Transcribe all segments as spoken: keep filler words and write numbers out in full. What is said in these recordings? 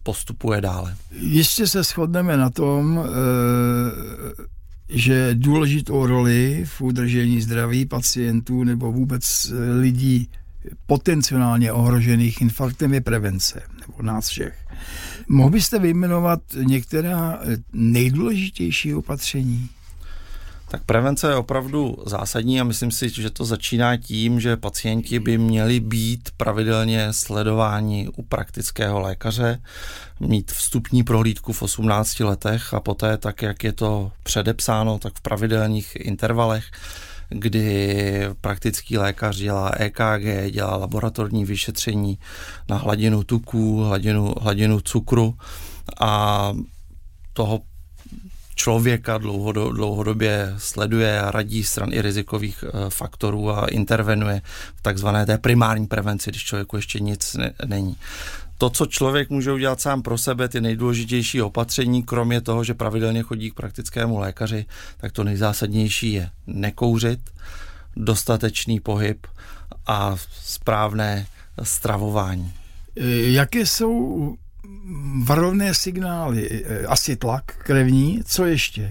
postupuje dále. Jistě se shodneme na tom, že důležitou roli v udržení zdraví pacientů nebo vůbec lidí potenciálně ohrožených infarktem je prevence, nebo nás všech. Mohl byste vyjmenovat některá nejdůležitější opatření? Tak prevence je opravdu zásadní a myslím si, že to začíná tím, že pacienti by měli být pravidelně sledováni u praktického lékaře, mít vstupní prohlídku v osmnácti letech a poté, tak jak je to předepsáno, tak v pravidelných intervalech, kdy praktický lékař dělá E K G, dělá laboratorní vyšetření na hladinu tuků, hladinu, hladinu cukru a toho člověka dlouhodobě sleduje a radí stran i rizikových faktorů a intervenuje v takzvané té primární prevenci, když člověku ještě nic ne, není. To, co člověk může udělat sám pro sebe, ty nejdůležitější opatření, kromě toho, že pravidelně chodí k praktickému lékaři, tak to nejzásadnější je nekouřit, dostatečný pohyb a správné stravování. Jaké jsou varovné signály? Asi tlak krevní, co ještě?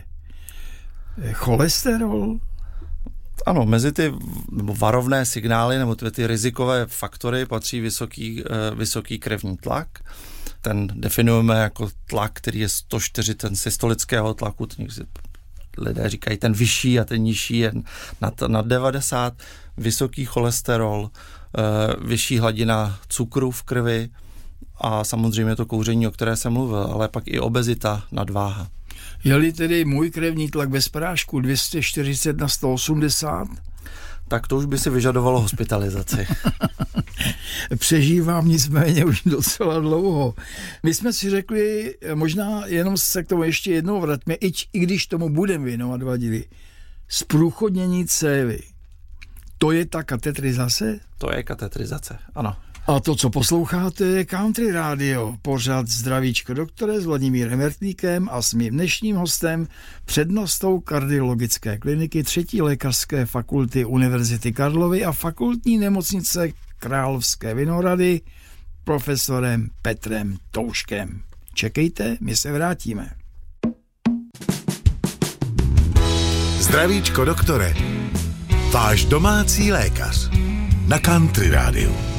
Cholesterol? Ano, mezi ty varovné signály nebo ty, ty rizikové faktory patří vysoký, vysoký krevní tlak. Ten definujeme jako tlak, který je sto čtyři, ten systolického tlaku, ten, lidé říkají ten vyšší a ten nižší je nad, nad devadesát, vysoký cholesterol, vyšší hladina cukru v krvi a samozřejmě to kouření, o které jsem mluvil, ale pak i obezita, nadváha. Je-li tedy můj krevní tlak bez prášku dvě stě čtyřicet na sto osmdesát? Tak to už by si vyžadovalo hospitalizaci. Přežívám nicméně už docela dlouho. My jsme si řekli, možná jenom se k tomu ještě jednou vraťme, i, i když tomu budeme věnovat vadili. Zprůchodnění cévy. To je ta katetrizace? To je katetrizace, ano. A to, co posloucháte, je Country Radio, pořad Zdravíčko doktore s Vladimírem Vrtlíkem a s mým dnešním hostem, přednostou kardiologické kliniky třetí lékařské fakulty Univerzity Karlovy a fakultní nemocnice Královské Vinohrady, profesorem Petrem Touškem. Čekejte, my se vrátíme. Zdravíčko doktore, váš domácí lékař na Country Radio.